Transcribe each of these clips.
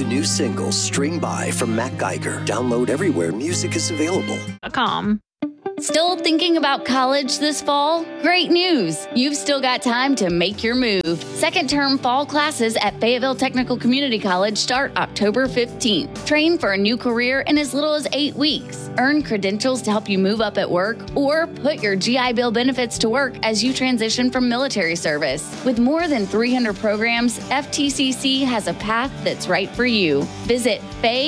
new single, String By, from Matt Geiger. Download everywhere music is available. Still thinking about college this fall? Great news! You've still got time to make your move. Second-term fall classes at Fayetteville Technical Community College start October 15th. Train for a new career in as little as 8 weeks. Earn credentials to help you move up at work, or put your GI Bill benefits to work as you transition from military service. With more than 300 programs, FTCC has a path that's right for you. Visit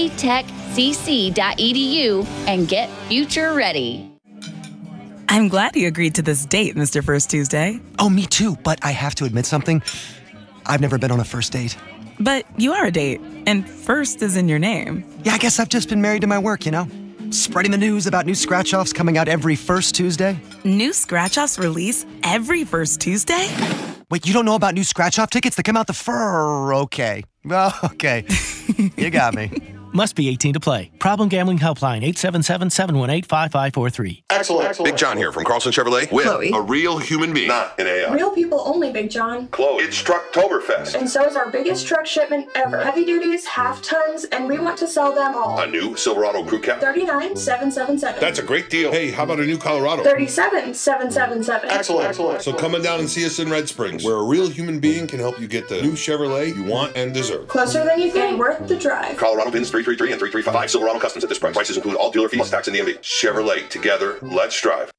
faytechcc.edu and get future ready. I'm glad you agreed to this date, Mr. First Tuesday. Oh, me too, but I have to admit something. I've never been on a first date. But you are a date, and first is in your name. Yeah, I guess I've just been married to my work, Spreading the news about new scratch-offs coming out every first Tuesday. New scratch-offs release every first Tuesday? Wait, you don't know about new scratch-off tickets that come out Okay. Well, okay. You got me. Must be 18 to play. Problem Gambling Helpline, 877-718-5543. Excellent. Big John here from Carlson Chevrolet with Chloe. a real human being, not an AI. Real people only, Big John. Chloe, it's Trucktoberfest. And so is our biggest truck shipment ever. Heavy duties, half tons, and we want to sell them all. A new Silverado Crew Cab. $39,777. That's a great deal. Hey, how about a new Colorado? $37,777. Excellent. So come on down and see us in Red Springs, where a real human being can help you get the new Chevrolet you want and deserve. Closer than you think, worth the drive. Colorado VINs 333 and 3355. Silverado Customs at this price. Prices include all dealer fees plus tax and DMV. Chevrolet. Together, let's drive.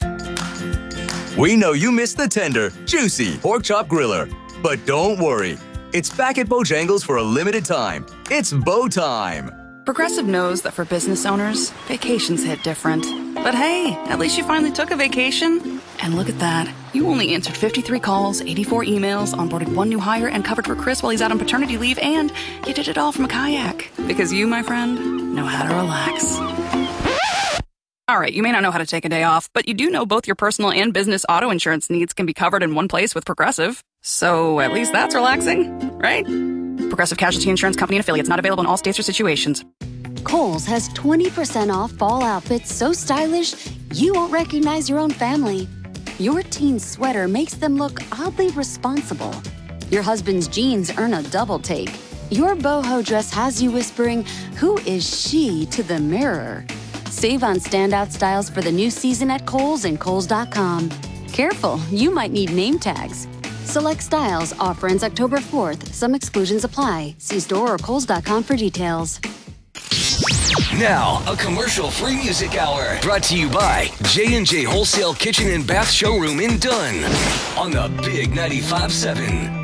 We know you missed the tender, juicy pork chop griller. But don't worry. It's back at Bojangles for a limited time. It's Bo time. Progressive knows that for business owners, vacations hit different. But hey, at least you finally took a vacation. And look at that. You only answered 53 calls, 84 emails, onboarded one new hire, and covered for Chris while he's out on paternity leave, and you did it all from a kayak. Because you, my friend, know how to relax. All right, you may not know how to take a day off, but you do know both your personal and business auto insurance needs can be covered in one place with Progressive. So at least that's relaxing, right? Progressive Casualty Insurance Company and Affiliates, not available in all states or situations. Kohl's has 20% off fall outfits so stylish you won't recognize your own family. Your teen's sweater makes them look oddly responsible. Your husband's jeans earn a double take. Your boho dress has you whispering, "Who is she?" to the mirror. Save on standout styles for the new season at Kohl's and Kohl's.com. Careful, you might need name tags. Select styles. Offer ends October 4th. Some exclusions apply. See store or Kohl's.com for details. Now, a commercial-free music hour brought to you by J&J Wholesale Kitchen and Bath Showroom in Dunn on the Big 95.7.